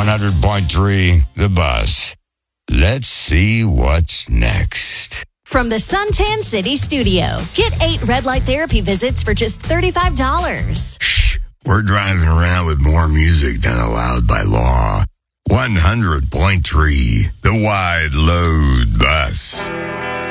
100.3 The Buzz. Let's see what's next. From the Suntan City studio, get 8 red light therapy visits for just $35. Shh, we're driving around with more music than allowed by law. 100.3 The Wide Load Bus.